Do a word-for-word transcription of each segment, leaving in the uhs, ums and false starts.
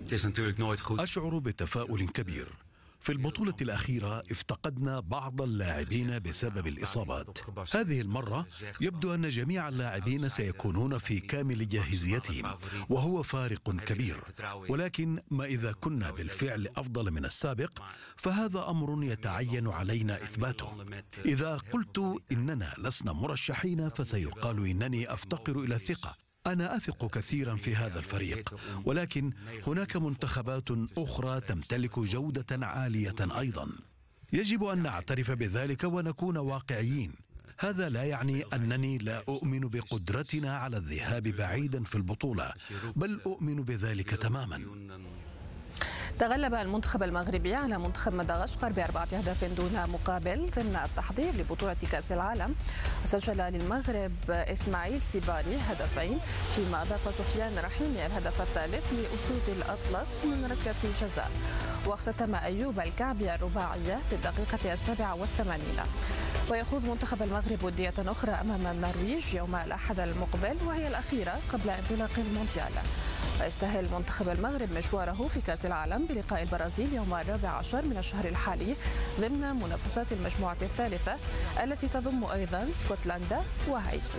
أشعر بتفاؤل كبير. في البطولة الأخيرة افتقدنا بعض اللاعبين بسبب الإصابات. هذه المرة يبدو أن جميع اللاعبين سيكونون في كامل جاهزيتهم، وهو فارق كبير. ولكن ما إذا كنا بالفعل أفضل من السابق فهذا أمر يتعين علينا إثباته. إذا قلت إننا لسنا مرشحين فسيقال إنني أفتقر إلى الثقة. أنا أثق كثيرا في هذا الفريق، ولكن هناك منتخبات أخرى تمتلك جودة عالية أيضا. يجب أن نعترف بذلك ونكون واقعيين. هذا لا يعني أنني لا أؤمن بقدرتنا على الذهاب بعيدا في البطولة، بل أؤمن بذلك تماما. تغلب المنتخب المغربي على منتخب مدغشقر بأربعة أهداف دون مقابل ضمن التحضير لبطولة كأس العالم. سجل للمغرب إسماعيل سيباري هدفين، فيما أضاف سفيان رحيمي الهدف الثالث لأسود الأطلس من ركلة جزاء. واختتم أيوب الكعبي الرباعية في الدقيقة السابعة والثمانين. ويخوض منتخب المغرب ودية أخرى أمام النرويج يوم الأحد المقبل، وهي الأخيرة قبل انطلاق المونديال. ويستهل منتخب المغرب مشواره في كأس العالم بلقاء البرازيل يوم الرابع عشر من الشهر الحالي ضمن منافسات المجموعة الثالثة التي تضم أيضا اسكتلندا وهايتي.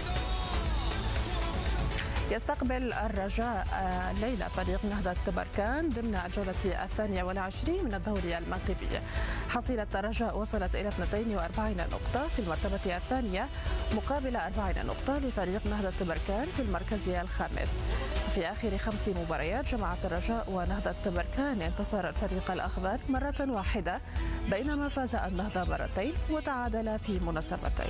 يستقبل الرجاء الليلة فريق نهضة بركان ضمن الجولة الثانية والعشرين من الدوري المغربي. حصيلة الرجاء وصلت إلى اثنتين وأربعين نقطة في المرتبة الثانية مقابل أربعين نقطة لفريق نهضة بركان في المركز الخامس. في آخر خمس مباريات جمعت الرجاء ونهضة بركان انتصار الفريق الأخضر مرة واحدة، بينما فاز النهضة مرتين وتعادل في مناسبتين.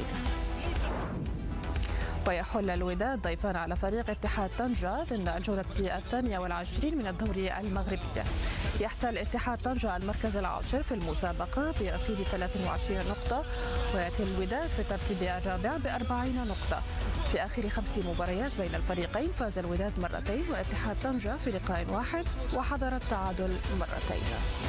ويحل الوداد ضيفان على فريق اتحاد طنجة ضمن الجولة الثانية والعشرين من الدوري المغربي. يحتل اتحاد طنجة المركز العاشر في المسابقة برصيد ثلاث وعشرين نقطة، ويأتي الوداد في الترتيب الرابع بأربعين نقطة. في آخر خمس مباريات بين الفريقين فاز الوداد مرتين واتحاد طنجة في لقاء واحد وحضر التعادل مرتين.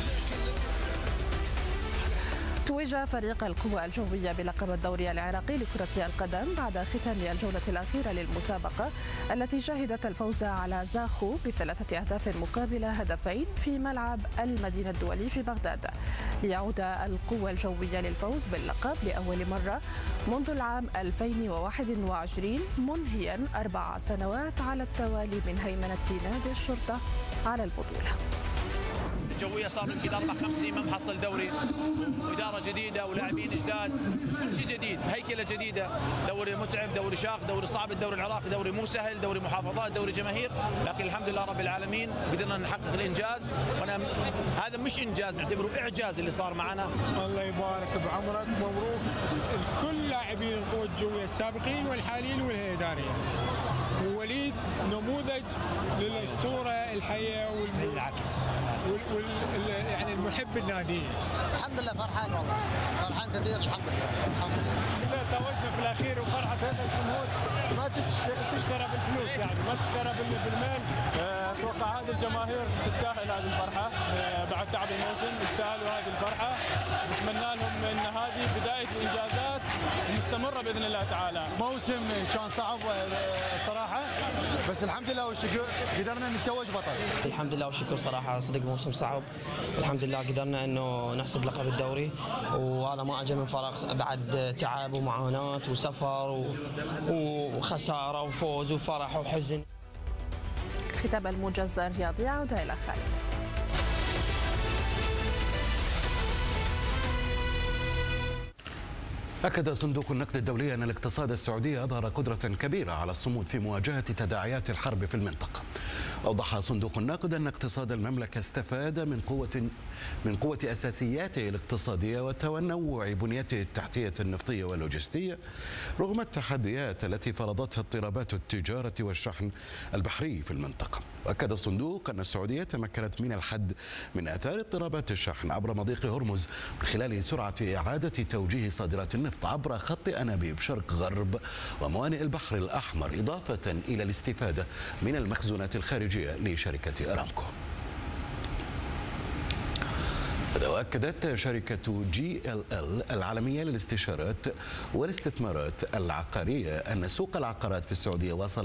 توج فريق القوى الجوية بلقب الدوري العراقي لكرة القدم بعد ختام الجولة الأخيرة للمسابقة التي شهدت الفوز على زاخو بثلاثة أهداف مقابل هدفين في ملعب المدينة الدولي في بغداد، ليعود القوى الجوية للفوز باللقب لأول مرة منذ العام ألفين وواحد وعشرين، منهيا أربع سنوات على التوالي من هيمنة نادي الشرطة على البطولة. الجوية صار يمكن أربع خمس سنين ما محصل دوري، وإدارة جديدة ولاعبين جداد، كل شيء جديد، هيكلة جديدة، دوري متعب، دوري شاق، دوري صعب، الدوري العراقي دوري مو سهل، دوري محافظات، دوري جماهير، لكن الحمد لله رب العالمين قدرنا نحقق الإنجاز، وأنا هذا مش إنجاز، نعتبره إعجاز اللي صار معنا. الله يبارك بعمرك، مبروك لكل لاعبين القوى الجوية السابقين والحاليين والهيئة الإدارية. ووليد نموذج للأسطورة الحية والعكس وال... وال... يعني المحب النادي. الحمد لله فرحان، والله فرحان كثير، الحمد لله الحمد لله. توجنا في الأخير وفرحة هذا الجمهور ما تشترى بالفلوس، يعني ما تشترى بالمال. أتوقع هذه الجماهير تستاهل هذه الفرحة بعد تعب الموسم، يستاهلوا هذه الفرحة. نتمنى لهم أن هذه بداية الإنجازات مستمرة بإذن الله تعالى. موسم كان صعب الصراحة، بس الحمد لله والشكر قدرنا نتوج بطل. الحمد لله والشكر صراحة، صدق موسم صعب، الحمد لله قدرنا انه نحصد لقب الدوري، وهذا ما اجى من فراغ بعد تعب ومعاناة وسفر وخسارة وفوز وفرح وحزن. ختام الموجز الرياضي، عودة إلى خالد. أكد صندوق النقد الدولي أن الاقتصاد السعودي أظهر قدرة كبيرة على الصمود في مواجهة تداعيات الحرب في المنطقة. أوضح صندوق النقد أن اقتصاد المملكة استفاد من قوة من قوة أساسياته الاقتصادية وتنوع بنيته التحتية النفطية واللوجستية رغم التحديات التي فرضتها اضطرابات التجارة والشحن البحري في المنطقة. وأكد الصندوق أن السعودية تمكنت من الحد من آثار اضطرابات الشحن عبر مضيق هرمز من خلال سرعة إعادة توجيه صادرات النفط عبر خط أنابيب شرق غرب وموانئ البحر الأحمر، إضافة إلى الاستفادة من المخزونات الخارجية لشركة أرامكو. وأكدت شركة جي إل إل العالمية للاستشارات والاستثمارات العقارية أن سوق العقارات في السعودية واصل